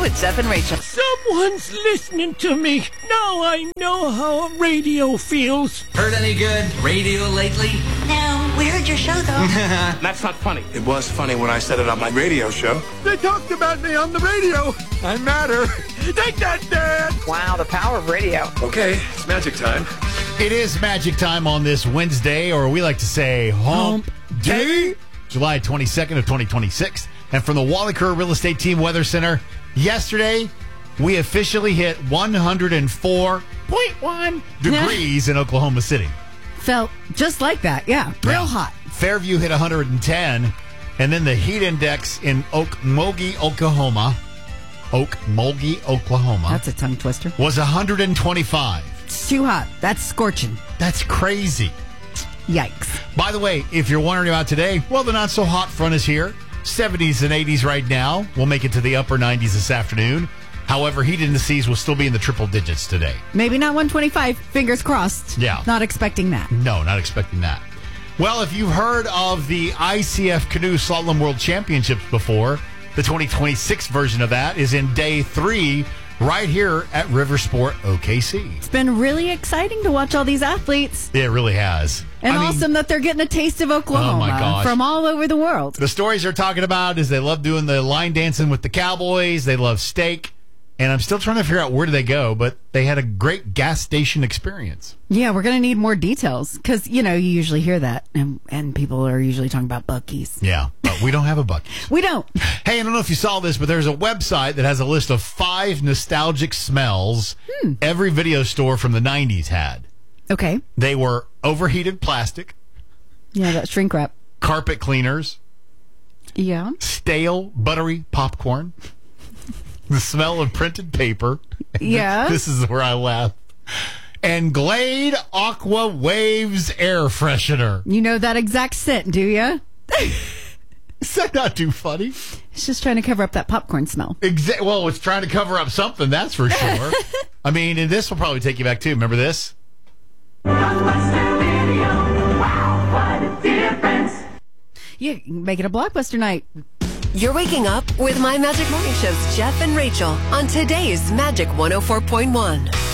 with Jeff and Rachel. Someone's listening to me. Now I know how radio feels. Heard any good radio lately? No, we heard your show, though. That's not funny. It was funny when I said it on my radio show. They talked about me on the radio. I matter. Take that, Dad. Wow, the power of radio. Okay, it's magic time. It is magic time on this Wednesday, or we like to say Hump Day, July 22nd of 2026. And from the Wally Kerr Real Estate Team Weather Center, yesterday we officially hit 104.1 degrees in Oklahoma City. Felt just like that, yeah. Real hot. Fairview hit 110, and then the heat index in Okmulgee, Oklahoma, That's a tongue twister. was 125. It's too hot. That's scorching. That's crazy. Yikes. By the way, if you're wondering about today, well, the not-so-hot front is here. 70s and 80s right now. We'll make it to the upper 90s this afternoon. However, heat indices will still be in the triple digits today. Maybe not 125. Fingers crossed. Yeah. Not expecting that. No, not expecting that. Well, if you've heard of the ICF Canoe Slalom World Championships before, the 2026 version of that is in day 3 right here at Riversport OKC. It's been really exciting to watch all these athletes. It really has. And I mean, awesome that they're getting a taste of Oklahoma Oh, my gosh. from all over the world. the stories they're talking about is they love doing the line dancing with the Cowboys. They love steak. And I'm still trying to figure out where do they go, but they had a great gas station experience. Yeah, we're going to need more details because, you usually hear that. And people are usually talking about Buc-ee's. Yeah, but we don't have a Buc-ee's. We don't. Hey, I don't know if you saw this, but there's a website that has a list of 5 nostalgic smells every video store from the 90s had. Okay. They were overheated plastic, Yeah, that shrink wrap. carpet cleaners, Yeah. stale buttery popcorn, the smell of printed paper. Yeah. This is where I laugh. And Glade Aqua Waves air freshener. You know that exact scent, do you? Is that not too funny? It's just trying to cover up that popcorn smell. Well, it's trying to cover up something, that's for sure. I mean, and this will probably take you back too. Remember this? Yeah, make it a blockbuster night. You're waking up with My Magic Morning Show's Jeff and Rachel on today's Magic 104.1.